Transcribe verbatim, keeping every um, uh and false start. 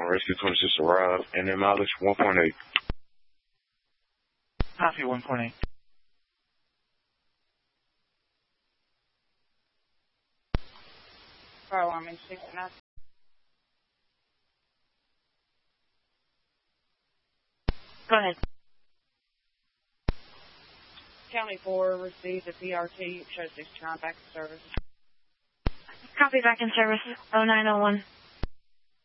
on Rescue twenty-six arrived, and then mileage one point eight. Copy one point eight. Fire alarm in sixty-nine. Go ahead. County four received a P R T, shows sixty-nine back in service. Copy back in service, oh nine oh one.